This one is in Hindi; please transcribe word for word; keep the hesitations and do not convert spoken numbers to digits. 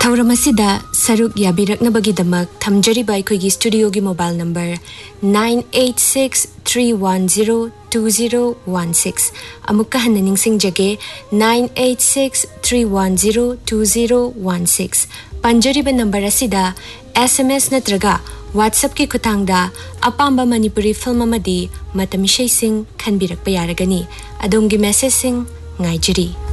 थौरम असिदा सरुक याबिरकनबगिदमक थमजरिबा अखोइगी स्टूडियोगी mobile number nine eight six three one zero two zero one six अमुक्का हन्ना निंगसिंगजगे nine eight six three one zero two zero one six पंजरिबा number असिदा S M S नत्रगा WhatsApp की खुतांगदा अपाम्बा मणिपुरी फिल्म अमदी मतमिशेसिंग खनबिरकपा यारगनी अदोंगी मेसेजिंग ngaijari